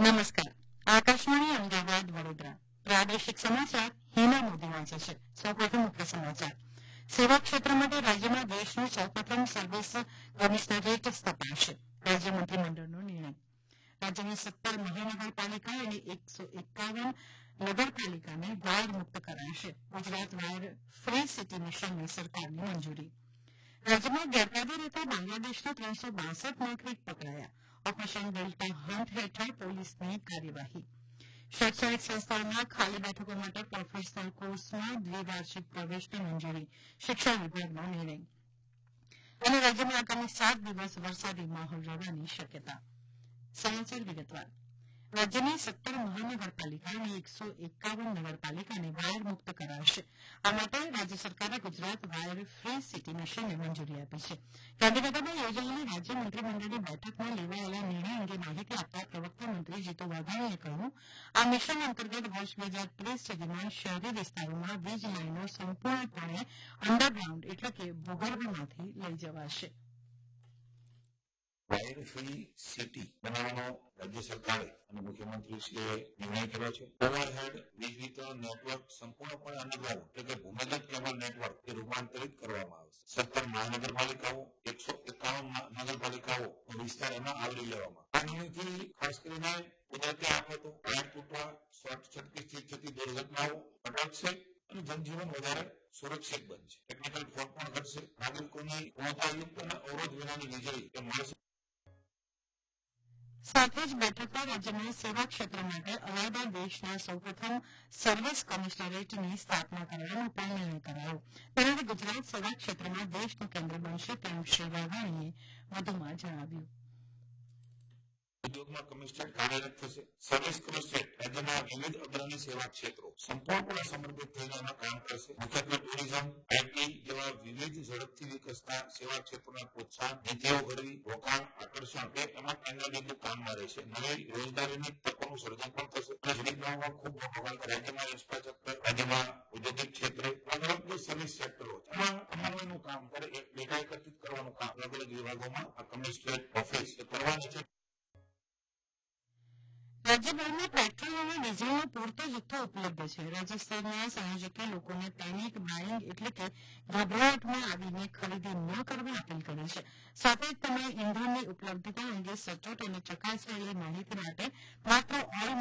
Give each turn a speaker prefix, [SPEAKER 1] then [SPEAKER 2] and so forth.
[SPEAKER 1] નમસ્કાર. આકાશવાણી અમદાવાદ વડોદરા પ્રાદેશિક સમાચાર હિના મોદી વાંચે છે. સૌપ્રથમ મુખ્ય સમાચાર. સેવા ક્ષેત્ર માટે રાજ્યમાં દેશનું સૌપ્રથમ સર્વિસ કમિશનરેટ સ્થપાશે. રાજ્ય મંત્રીમંડળનો નિર્ણય. રાજ્યની 17 મહાનગરપાલિકા અને 151 નગરપાલિકાને વાયર મુક્ત કરાશે. ગુજરાત વાયર ફ્રી સિટી મિશનની સરકારની મંજૂરી. રાજ્યમાં ગેરકાયદે રહેતા બાંગ્લાદેશના 362 નાગરિક પકડાયા. ઓપરેશન ડેલ્ટા હન્ટ હેઠળ પોલીસની કાર્યવાહી. શૈક્ષણિક સંસ્થાઓમાં ખાલી બેઠકો માટે પ્રોફેશનલ કોર્સમાં દ્વિવાર્ષિક પ્રવેશની મંજૂરી. શિક્ષણ વિભાગનો નિર્ણય. અને રાજ્યમાં આગામી 7 દિવસ વરસાદી માહોલ રહેવાની શક્યતા. સમાચાર વિગતવાર. રાજ્યની 17 મહાનગરપાલિકા અને 151 નગરપાલિકાને વાયર મુક્ત કરાશે. આ માટે રાજ્ય સરકારે ગુજરાત વાયર ફ્રી સિટી મિશનને મંજૂરી આપી છે. ગાંધીનગરમાં યોજાયેલી રાજ્ય મંત્રીમંડળની બેઠકમાં લેવાયેલા નિર્ણય અંગે માહિતી આપતા પ્રવક્તા મંત્રી જીતુ વાઘાણીએ કહ્યું, આ મિશન અંતર્ગત વર્ષ 2030 સુધીમાં શહેરી વિસ્તારોમાં વીજ લાઇનો સંપૂર્ણપણે અંડરગ્રાઉન્ડ એટલે કે ભૂગર્ભમાંથી લઈ જવાશે.
[SPEAKER 2] વાયર ફ્રી સિટી બનાવવાનો રાજ્ય સરકારે અને મુખ્યમંત્રીશ્રીએ નિર્ણય કર્યો છે. ઓવરહેડ વીજ વિતરણ નેટવર્ક સંપૂર્ણપણે અંડરગ્રાઉન્ડ એટલે કે ભૂમિગત કેબલ નેટવર્ક એ રૂપાંતરિત કરવામાં આવશે. 17 મહાનગરપાલિકાઓ 151 નગરપાલિકાઓ વિસ્તાર એમાં આવરી લેવામાં. આ નિર્ણયથી ખાસ કરીને કુદરતી આફતો, વાયર તૂટવા, શોર્ટ સર્કિટથી થતી દુર્ઘટનાઓ અટકશે અને જનજીવન વધારે સુરક્ષિત બનશે. ટેકનિકલ ફોલ્ટ પણ ઘટશે. નાગરિકોની ગુણવત્તાયુક્ત અને અવરોધ વિનાની વીજળી એ મળશે.
[SPEAKER 1] સાથે જ બેઠકમાં રાજ્યમાં સેવા ક્ષેત્ર માટે અલાયદા દેશના સૌપ્રથમ સર્વિસ કમિશનરેટની સ્થાપના કરવાનો પણ નિર્ણય કરાયો. તેનાથી ગુજરાત સેવા ક્ષેત્રમાં દેશનું કેન્દ્ર બનશે તેમ શ્રી વાઘાણીએ વધુમાં જણાવ્યું.
[SPEAKER 2] ઉદ્યોગમાં કમિશનરેટ કાર્યરત થશે. સર્વિસ કમિશનરેટ રાજ્યના વિવિધ અગ્રણી સેવા ક્ષેત્રો સંપૂર્ણપણે સમર્પિત થઈને એમાં કામ કરશે. મુખ્યત્વે ટુરિઝમ, આઈટી જેવા વિવિધ ઝડપથી વિકસતા સેવા ક્ષેત્રોને પ્રોત્સાહન, નીતિઓ ઘડવી, રોકાણ, આકર્ષણ કે એમાં કેન્દ્રબિંદુ કામમાં રહેશે. નવી રોજગારીની તકોનું સર્જન પણ થશે. અને સુવિધાઓમાં ખૂબ મોટો ભાગ રાજ્યમાં ઇન્ફ્રાસ્ટ્રક્ચર, રાજ્યમાં ઔદ્યોગિક ક્ષેત્રે અલગ અલગ સર્વિસ સેક્ટરો છે. એમાં સમન્વયનું કામ કરે, ડેટા એકત્રિત કરવાનું કામ અલગ અલગ વિભાગોમાં આ કમિશનરેટ ઓફિસ કરવાની છે.
[SPEAKER 1] રાજ્યભરમાં પેટ્રોલ અને ડીઝલનો પૂરતો જથ્થો ઉપલબ્ધ છે. રાજ્ય સ્તરના સંયોજકે લોકોને પેનિક બાઇંગ એટલે કે ગભરાટમાં આવીને ખરીદી ન કરવા અપીલ કરી છે. સાથે જ તેમણે ઇંધણની ઉપલબ્ધતા અંગે સચોટ અને ચકાસાયેલી માહિતી માટે માત્ર ઓઇલ